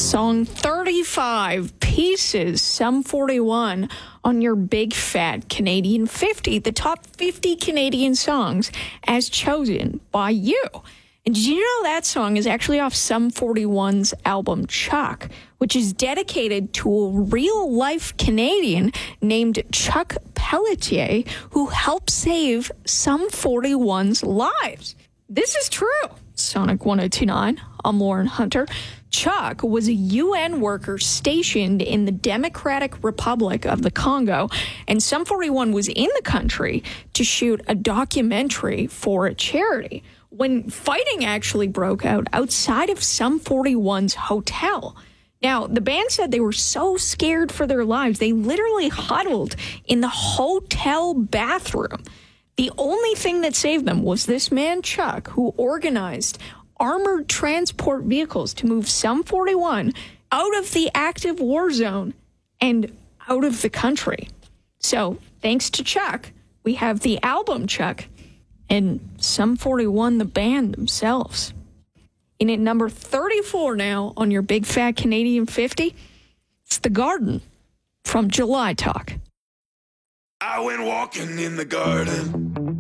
Song 35, Pieces, Sum 41, on your Big Fat Canadian 50, the top 50 Canadian songs as chosen by you. And did you know that song is actually off Sum 41's album Chuck, which is dedicated to a real-life Canadian named Chuck Pelletier, who helped save Sum 41's lives. This is true. Sonic 102.9, I'm Lauren Hunter. Chuck was a UN worker stationed in the Democratic Republic of the Congo, and Sum 41 was in the country to shoot a documentary for a charity when fighting actually broke out outside of Sum 41's hotel. Now, the band said they were so scared for their lives, they literally huddled in the hotel bathroom. The only thing that saved them was this man, Chuck, who organized armored transport vehicles to move Sum 41 out of the active war zone and out of the country. So, thanks to Chuck, we have the album Chuck and Sum 41, the band themselves. In at number 34 now on your Big Fat Canadian 50, it's The Garden from July Talk. I went walking in the garden.